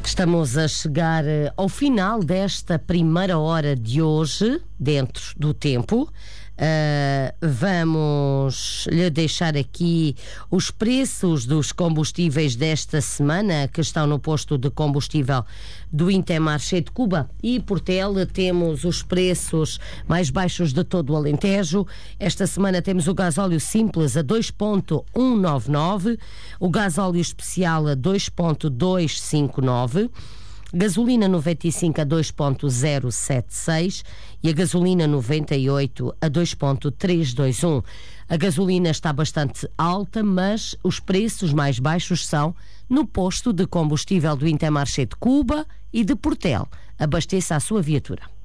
Estamos a chegar ao final desta primeira hora de hoje, dentro do tempo. Vamos lhe deixar aqui os preços dos combustíveis desta semana que estão no posto de combustível do Intermarché de Cuba e Portela. Temos os preços mais baixos de todo o Alentejo. Esta semana temos o gasóleo simples a 2,199, o gasóleo especial a 2,259, gasolina 95 a 2,076 e a gasolina 98 a 2,321. A gasolina está bastante alta, mas os preços mais baixos são no posto de combustível do Intermarché de Cuba e de Portel. Abasteça a sua viatura.